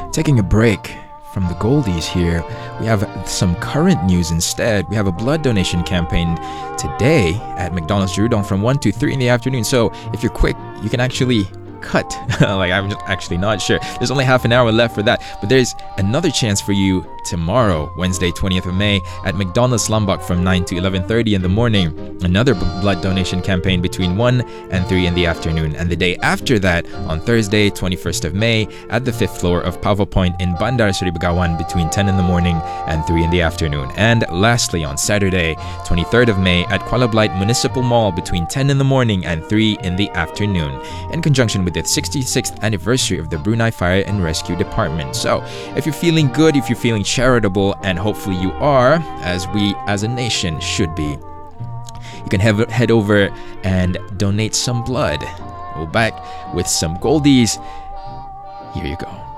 Taking a break from the goldies here, we have some current news instead. We have a blood donation campaign today at McDonald's Jurudong from 1 to 3 in the afternoon. So if you're quick, you can actually cut. Like, I'm actually not sure. There's only half an hour left for that. But there's another chance for you tomorrow, Wednesday, 20th of May, at McDonald's Lombok from 9 to 11:30 in the morning. Another blood donation campaign between 1 and 3 in the afternoon. And the day after that, on Thursday, 21st of May, at the 5th floor of Pavo Point in Bandar Seri Begawan between 10 in the morning and 3 in the afternoon. And lastly, on Saturday, 23rd of May, at Kuala Blight Municipal Mall between 10 in the morning and 3 in the afternoon, in conjunction with the 66th anniversary of the Brunei Fire and Rescue Department. So, if you're feeling good, if you're feeling charitable, and hopefully you are, as we as a nation should be, you can head over and donate some blood. We're back with some goldies. Here you go.